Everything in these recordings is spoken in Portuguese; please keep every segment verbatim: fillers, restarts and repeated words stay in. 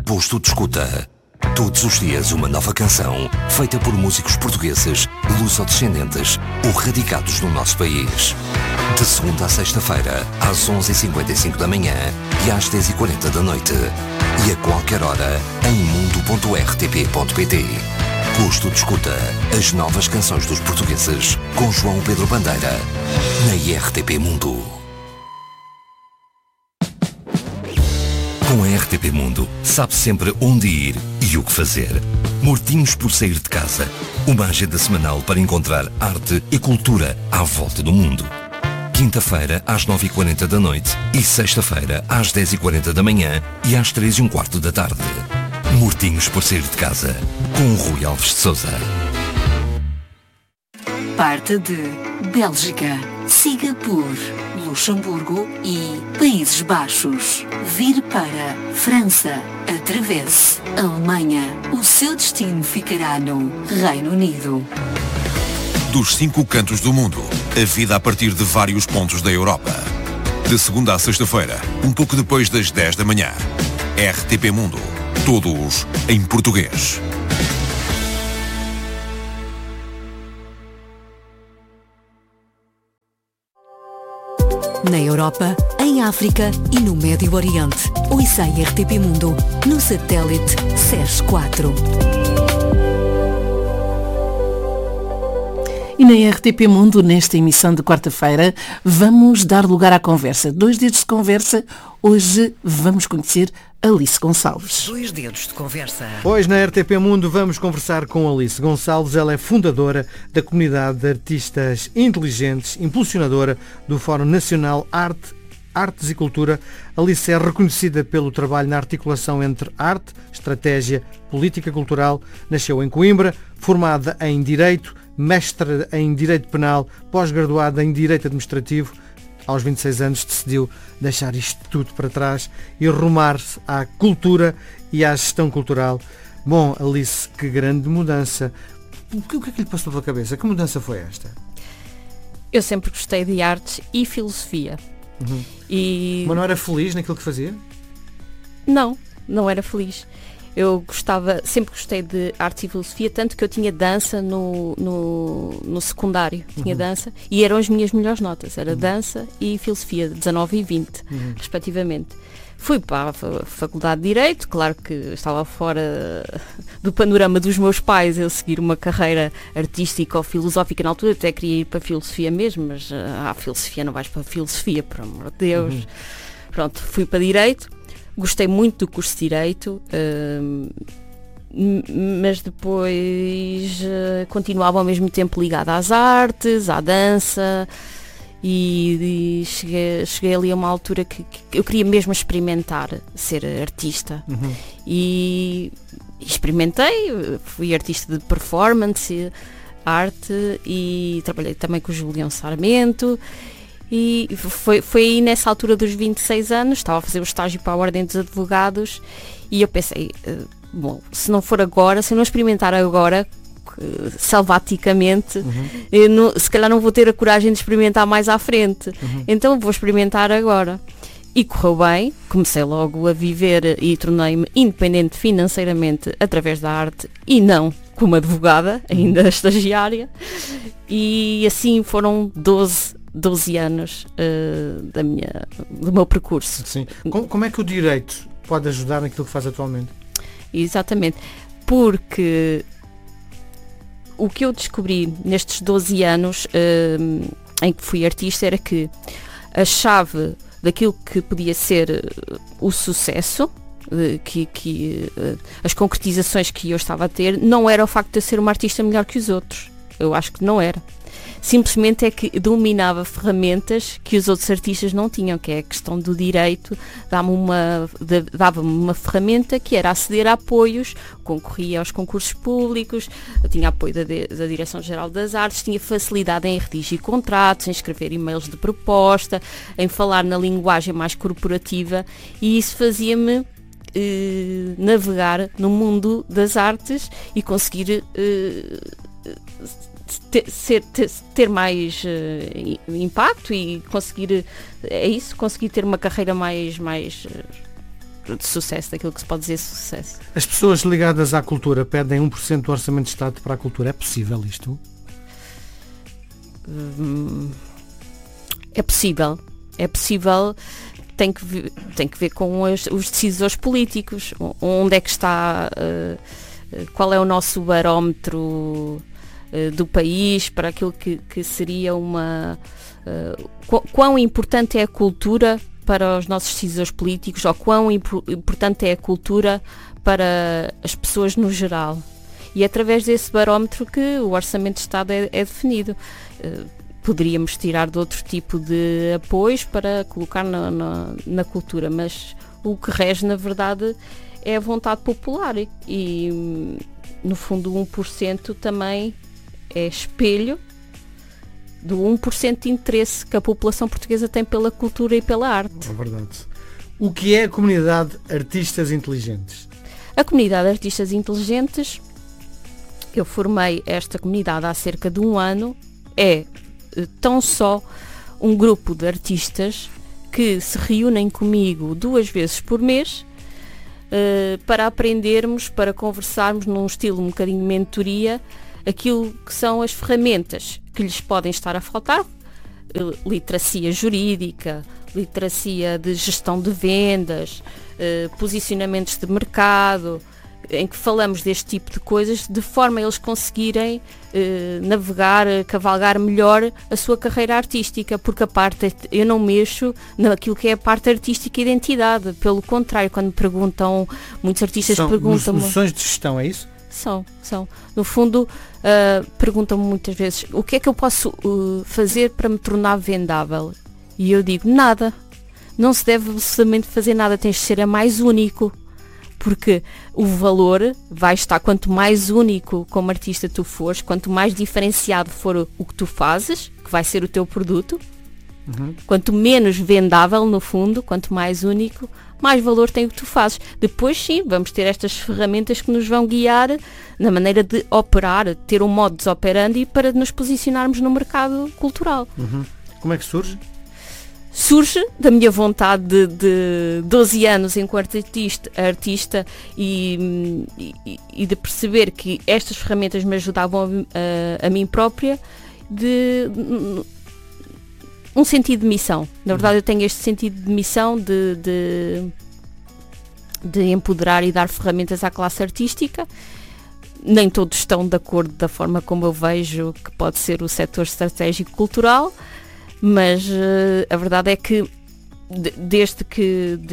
Posto de Escuta. Todos os dias uma nova canção, feita por músicos portugueses, lusodescendentes ou radicados no nosso país. De segunda a sexta-feira, às onze e cinquenta e cinco da manhã e às dez e quarenta da noite. E a qualquer hora, em mundo ponto r t p ponto p t. Posto de Escuta. As novas canções dos portugueses, com João Pedro Bandeira, na R T P Mundo. Com a R T P Mundo, sabe sempre onde ir e o que fazer. Mortinhos por sair de casa. Uma agenda semanal para encontrar arte e cultura à volta do mundo. Quinta-feira, às nove e quarenta da noite e sexta-feira, às dez e quarenta da manhã e às três e um quarto da tarde. Mortinhos por sair de casa, com Rui Alves de Sousa. Parte de Bélgica, siga por Luxemburgo e Países Baixos. Vir para França, atravesse Alemanha. O seu destino ficará no Reino Unido. Dos cinco cantos do mundo, a vida a partir de vários pontos da Europa. De segunda a sexta-feira, um pouco depois das dez da manhã. R T P Mundo. Todos em português. Na Europa, em África e no Médio Oriente. Ouça a R T P Mundo no satélite S E S quatro. E na R T P Mundo, nesta emissão de quarta-feira, vamos dar lugar à conversa. Dois dedos de conversa. Hoje vamos conhecer Alice Gonçalves. Dois dedos de conversa. Hoje na R T P Mundo vamos conversar com Alice Gonçalves. Ela é fundadora da comunidade de artistas inteligentes, impulsionadora do Fórum Nacional Arte, Artes e Cultura. Alice é reconhecida pelo trabalho na articulação entre arte, estratégia, política cultural. Nasceu em Coimbra, formada em Direito, mestra em Direito Penal, pós-graduada em Direito Administrativo. Aos vinte e seis anos decidiu deixar isto tudo para trás e rumar-se à cultura e à gestão cultural. Bom, Alice, que grande mudança. O que, o que é que lhe passou pela cabeça? Que mudança foi esta? Eu sempre gostei de artes e filosofia. Uhum. E... Mas não era feliz naquilo que fazia? Não, não era feliz. Eu gostava, sempre gostei de arte e filosofia, tanto que eu tinha dança no, no, no secundário, tinha uhum. dança, e eram as minhas melhores notas, era uhum. dança e filosofia, dezanove e vinte, uhum. respectivamente. Fui para a Faculdade de Direito, claro que estava fora do panorama dos meus pais eu seguir uma carreira artística ou filosófica, na altura até queria ir para a filosofia mesmo, mas a ah, filosofia não vais para a filosofia, por amor de Deus. Uhum. Pronto, fui para Direito. Gostei muito do curso de Direito, uh, mas depois uh, continuava ao mesmo tempo ligada às artes, à dança, e, e cheguei, cheguei ali a uma altura que, que eu queria mesmo experimentar ser artista. Uhum. E experimentei, fui artista de performance, arte, e trabalhei também com o Julião Sarmento. E foi, foi aí nessa altura dos vinte e seis anos, estava a fazer o estágio para a Ordem dos Advogados, e eu pensei, bom, se não for agora, se eu não experimentar agora, salvaticamente, uhum. eu não, se calhar não vou ter a coragem de experimentar mais à frente, uhum. então vou experimentar agora. E correu bem, comecei logo a viver e tornei-me independente financeiramente através da arte e não como advogada, ainda estagiária, e assim foram doze anos uh, da minha, do meu percurso. Sim. Como, como é que o direito pode ajudar naquilo que faz atualmente? Exatamente, porque o que eu descobri nestes doze anos uh, em que fui artista era que a chave daquilo que podia ser o sucesso, uh, que, que uh, as concretizações que eu estava a ter, não era o facto de eu ser uma artista melhor que os outros. Eu acho que não era. Simplesmente é que dominava ferramentas que os outros artistas não tinham, que é a questão do direito, dava-me uma, dava-me uma ferramenta que era aceder a apoios, concorria aos concursos públicos, tinha apoio da, da Direção-Geral das Artes, tinha facilidade em redigir contratos, em escrever e-mails de proposta, em falar na linguagem mais corporativa, e isso fazia-me eh, navegar no mundo das artes e conseguir eh, Ter, ser, ter, ter mais uh, impacto e conseguir, é isso, conseguir ter uma carreira mais, mais, uh, de sucesso, daquilo que se pode dizer sucesso. As pessoas ligadas à cultura pedem um por cento do orçamento de Estado para a cultura. É possível isto? Hum, é possível. É possível, tem que ver, tem que ver com os, os decisores políticos. Onde é que está, uh, qual é o nosso barómetro uh, do país para aquilo que, que seria uma... Uh, qu- quão importante é a cultura para os nossos decisores políticos, ou quão impo- importante é a cultura para as pessoas no geral. E é através desse barómetro que o Orçamento de Estado é, é definido. Uh, poderíamos tirar de outro tipo de apoios para colocar na, na, na cultura, mas o que rege, na verdade, é a vontade popular. E, no fundo, o um por cento também é espelho do um por cento de interesse que a população portuguesa tem pela cultura e pela arte. É verdade. O que é a comunidade Artistas Inteligentes? A comunidade Artistas Inteligentes, eu formei esta comunidade há cerca de um ano, é tão só um grupo de artistas que se reúnem comigo duas vezes por mês uh, para aprendermos, para conversarmos num estilo um bocadinho de mentoria, aquilo que são as ferramentas que lhes podem estar a faltar, literacia jurídica, literacia de gestão de vendas, eh, posicionamentos de mercado, em que falamos deste tipo de coisas, de forma a eles conseguirem eh, navegar, cavalgar melhor a sua carreira artística, porque a parte, eu não mexo naquilo que é a parte artística e identidade, pelo contrário, quando me perguntam, muitos artistas são perguntam... noções de gestão, é isso? São, são. No fundo, uh, perguntam-me muitas vezes o que é que eu posso uh, fazer para me tornar vendável? E eu digo, nada. Não se deve absolutamente fazer nada, tens de ser a mais único. Porque o valor vai estar, quanto mais único como artista tu fores, quanto mais diferenciado for o que tu fazes, que vai ser o teu produto, uhum. Quanto menos vendável, no fundo, quanto mais único, mais valor tem o que tu fazes. Depois sim, vamos ter estas ferramentas que nos vão guiar na maneira de operar, ter um modus operandi para nos posicionarmos no mercado cultural. Uhum. Como é que surge? Surge da minha vontade de, de doze anos enquanto artista, artista e, e, e de perceber que estas ferramentas me ajudavam a, a mim própria, de, de um sentido de missão. Na verdade, eu tenho este sentido de missão de, de, de empoderar e dar ferramentas à classe artística. Nem todos estão de acordo da forma como eu vejo que pode ser o setor estratégico cultural, mas uh, a verdade é que de, desde que, de,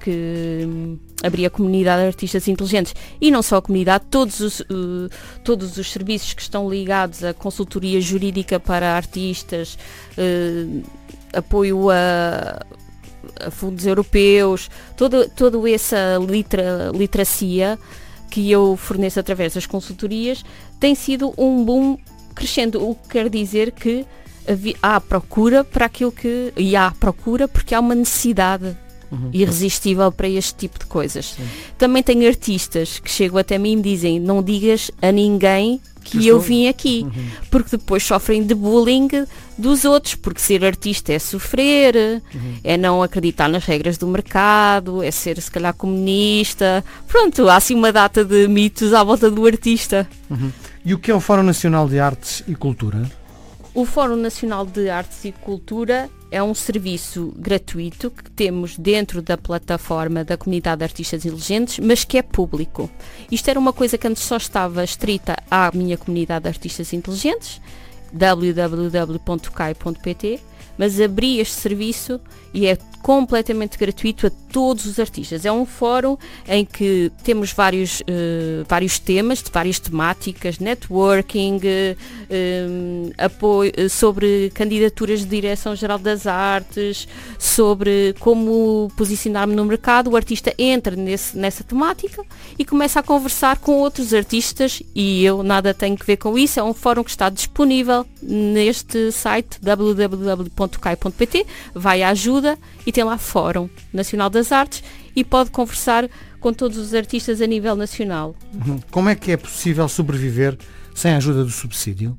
que abri a comunidade de Artistas Inteligentes, e não só a comunidade, todos os, uh, todos os serviços que estão ligados à consultoria jurídica para artistas, uh, apoio a, a fundos europeus, toda todo essa litera, literacia que eu forneço através das consultorias, tem sido um boom crescendo, o que quer dizer que há procura para aquilo que... E há procura porque há uma necessidade uhum. irresistível para este tipo de coisas. Sim. Também tenho artistas que chegam até mim e me dizem, não digas a ninguém que eu, eu vim aqui, uhum. porque depois sofrem de bullying dos outros, porque ser artista é sofrer, uhum. é não acreditar nas regras do mercado, é ser se calhar comunista. Pronto, há assim uma data de mitos à volta do artista. Uhum. E o que é o Fórum Nacional de Artes e Cultura? O Fórum Nacional de Artes e Cultura é um serviço gratuito que temos dentro da plataforma da Comunidade de Artistas Inteligentes, mas que é público. Isto era uma coisa que antes só estava estrita à minha Comunidade de Artistas Inteligentes, w w w ponto c a i ponto p t, mas abri este serviço e é completamente gratuito a todos os artistas. É um fórum em que temos vários, uh, vários temas, de várias temáticas, networking, uh, um, apoio uh, sobre candidaturas de Direção-Geral das Artes, sobre como posicionar-me no mercado. O artista entra nesse, nessa temática e começa a conversar com outros artistas e eu nada tenho que ver com isso. É um fórum que está disponível neste site w w w ponto c a i ponto p t, vai à ajuda e tem lá Fórum Nacional das Artes e pode conversar com todos os artistas a nível nacional. Como é que é possível sobreviver sem a ajuda do subsídio?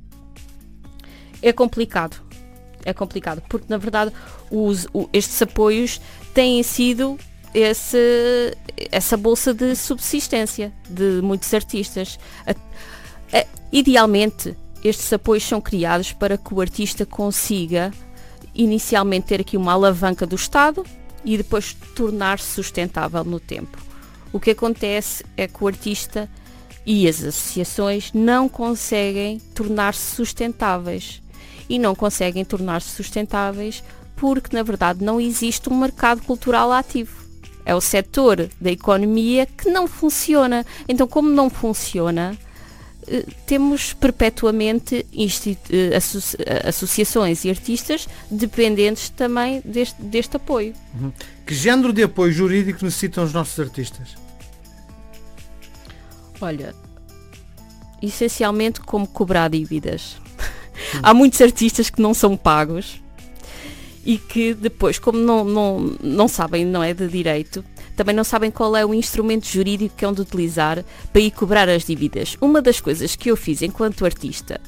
É complicado. É complicado, porque na verdade os, o, estes apoios têm sido esse, essa bolsa de subsistência de muitos artistas. A, a, idealmente, estes apoios são criados para que o artista consiga inicialmente ter aqui uma alavanca do Estado e depois tornar-se sustentável no tempo. O que acontece é que o artista e as associações não conseguem tornar-se sustentáveis. E não conseguem tornar-se sustentáveis porque, na verdade, não existe um mercado cultural ativo. É o setor da economia que não funciona. Então, como não funciona, temos perpetuamente associ associações e artistas dependentes também deste, deste apoio. Uhum. Que género de apoio jurídico necessitam os nossos artistas? Olha, essencialmente como cobrar dívidas. Hum. Há muitos artistas que não são pagos e que depois, como não, não, não sabem, não é de direito, também não sabem qual é o instrumento jurídico que hão de utilizar para ir cobrar as dívidas. Uma das coisas que eu fiz enquanto artista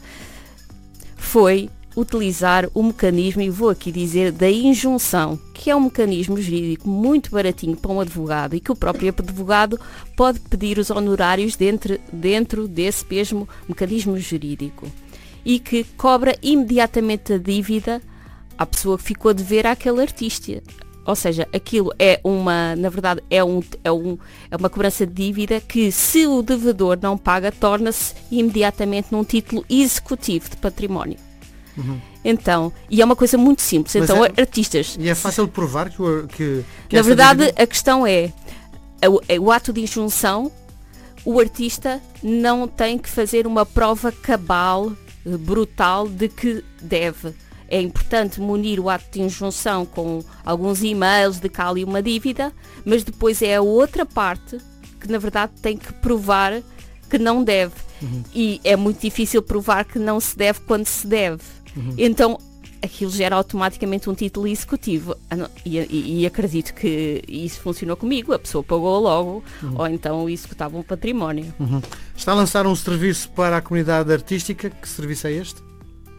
foi utilizar o mecanismo, e vou aqui dizer, da injunção, que é um mecanismo jurídico muito baratinho para um advogado e que o próprio advogado pode pedir os honorários dentro, dentro desse mesmo mecanismo jurídico e que cobra imediatamente a dívida à pessoa que ficou a dever àquele artista. Ou seja, aquilo é uma, na verdade, é, um, é, um, é uma cobrança de dívida que, se o devedor não paga, torna-se imediatamente num título executivo de património. Uhum. Então, e é uma coisa muito simples. Mas então, é, artistas... E é fácil de provar que... O, que, que na verdade, dívida... a questão é, o, o ato de injunção, o artista não tem que fazer uma prova cabal, brutal, de que deve. É importante munir o ato de injunção com alguns e-mails de cá ali uma dívida, mas depois é a outra parte que, na verdade, tem que provar que não deve. Uhum. E é muito difícil provar que não se deve quando se deve. Uhum. Então, aquilo gera automaticamente um título executivo. E, e, e acredito que isso funcionou comigo. A pessoa pagou logo, uhum. ou então executava um património. Uhum. Está a lançar um serviço para a comunidade artística. Que serviço é este?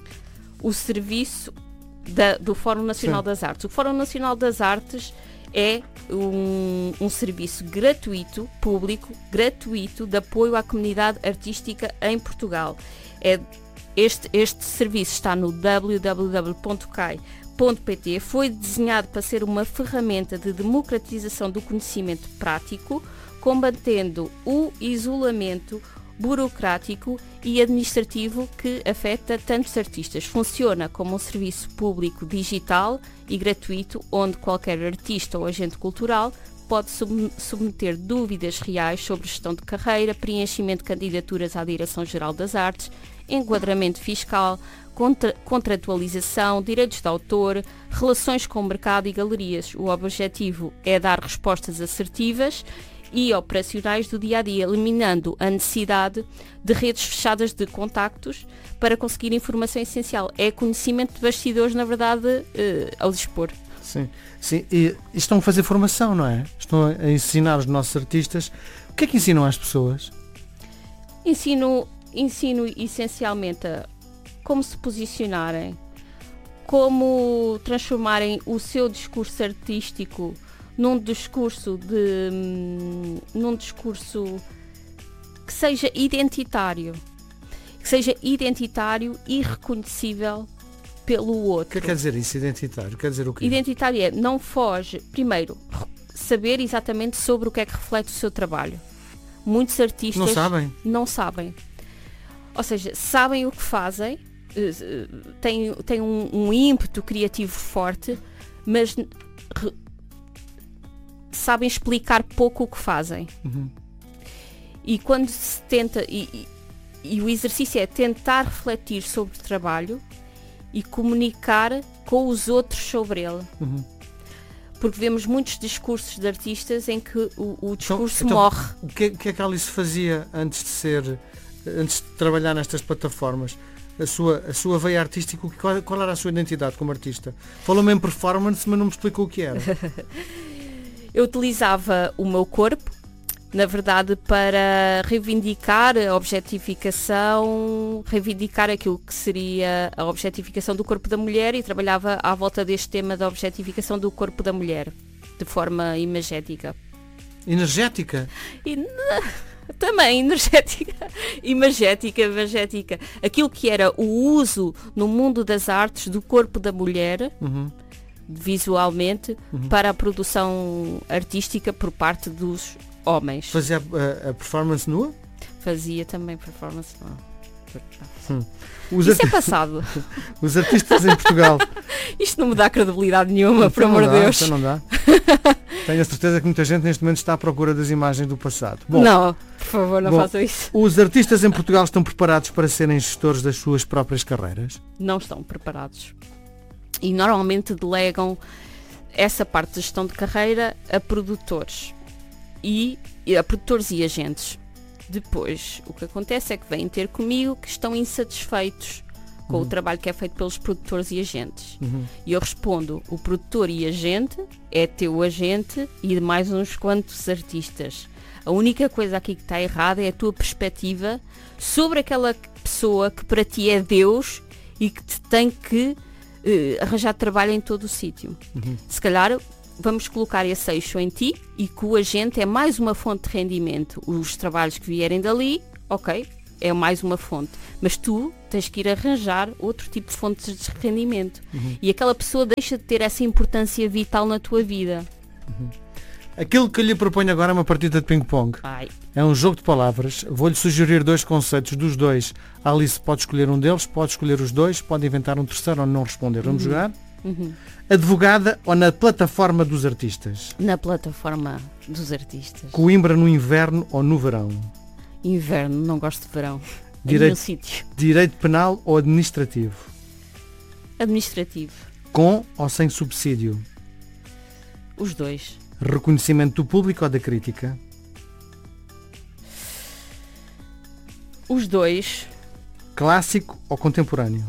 O serviço da, do Fórum Nacional Sim. das Artes. O Fórum Nacional das Artes é um, um serviço gratuito, público, gratuito, de apoio à comunidade artística em Portugal. É, este, este serviço está no w w w ponto cai ponto p t. Foi desenhado para ser uma ferramenta de democratização do conhecimento prático, combatendo o isolamento burocrático e administrativo que afeta tantos artistas. Funciona como um serviço público digital e gratuito, onde qualquer artista ou agente cultural pode submeter dúvidas reais sobre gestão de carreira, preenchimento de candidaturas à Direção-Geral das Artes, enquadramento fiscal, contra, contratualização, direitos de autor, relações com o mercado e galerias. O objetivo é dar respostas assertivas e operacionais do dia-a-dia, eliminando a necessidade de redes fechadas de contactos para conseguir informação essencial. É conhecimento de bastidores, na verdade, eh, ao dispor. Sim, sim. E estão a fazer formação, não é? Estão a ensinar os nossos artistas. O que é que ensinam às pessoas? Ensino, ensino essencialmente a como se posicionarem, como transformarem o seu discurso artístico num discurso de num discurso que seja identitário, que seja identitário e reconhecível pelo outro. O que quer dizer isso, identitário? Quer dizer o quê? Identitário é, não foge, primeiro, saber exatamente sobre o que é que reflete o seu trabalho. Muitos artistas não sabem. Não sabem. Ou seja, sabem o que fazem, têm, têm um, um ímpeto criativo forte, mas re, sabem explicar pouco o que fazem. Uhum. E quando se tenta, e, e, e o exercício é tentar refletir sobre o trabalho e comunicar com os outros sobre ele. Uhum. Porque vemos muitos discursos de artistas em que o, o discurso então, morre. Então, o que, que é que a Alice fazia antes de ser, antes de trabalhar nestas plataformas? A sua, a sua veia artística, qual, qual era a sua identidade como artista? Falou-me em performance, mas não me explicou o que era. Eu utilizava o meu corpo, na verdade, para reivindicar a objetificação, reivindicar aquilo que seria a objetificação do corpo da mulher, e trabalhava à volta deste tema da objetificação do corpo da mulher. de forma imagética. Energética? E, também energética, imagética, imagética. Aquilo que era o uso no mundo das artes do corpo da mulher, uhum. visualmente, uhum. para a produção artística por parte dos homens. Fazia a, a performance nua? Fazia também performance nua. Hum. Isso arti... é passado. Os artistas em Portugal. Isto não me dá credibilidade nenhuma, então por amor de Deus. Então não dá. Tenho a certeza que muita gente neste momento está à procura das imagens do passado. Bom, não, por favor, não bom, façam isso. Os artistas em Portugal estão preparados para serem gestores das suas próprias carreiras? Não estão preparados. E normalmente delegam essa parte de gestão de carreira a produtores. E a produtores e agentes. Depois, o que acontece é que vêm ter comigo que estão insatisfeitos com uhum. o trabalho que é feito pelos produtores e agentes. Uhum. E eu respondo, o produtor e agente é teu agente e de mais uns quantos artistas. A única coisa aqui que está errada é a tua perspectiva sobre aquela pessoa que para ti é Deus e que te tem que uh, arranjar trabalho em todo o sítio. Uhum. Se calhar vamos colocar esse eixo em ti e que o agente é mais uma fonte de rendimento. Os trabalhos que vierem dali, ok, é mais uma fonte. Mas tu tens que ir arranjar outro tipo de fontes de rendimento. Uhum. E aquela pessoa deixa de ter essa importância vital na tua vida. Uhum. Aquilo que eu lhe proponho agora é uma partida de ping-pong. É um jogo de palavras. Vou-lhe sugerir dois conceitos dos dois. A Alice pode escolher um deles, pode escolher os dois, pode inventar um terceiro ou não responder. Vamos uhum. jogar? Uhum. Advogada ou na plataforma dos artistas? Na plataforma dos artistas. Coimbra no inverno ou no verão? Inverno, não gosto de verão. Direito, é sítio. Direito penal ou administrativo? Administrativo. Com ou sem subsídio? Os dois. Reconhecimento do público ou da crítica? Os dois. Clássico ou contemporâneo?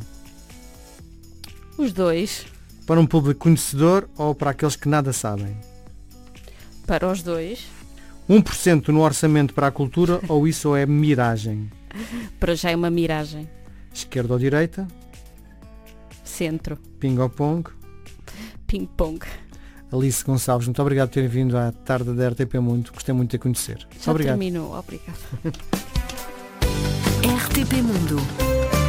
Os dois. Para um público conhecedor ou para aqueles que nada sabem? Para os dois. um por cento no orçamento para a cultura ou isso é miragem? Para já é uma miragem. Esquerda ou direita? Centro. Ping ou pong? Ping pong. Alice Gonçalves, muito obrigado por terem vindo à tarde da R T P Mundo. Gostei muito de a conhecer. Já obrigado. terminou. Obrigado. R T P Mundo.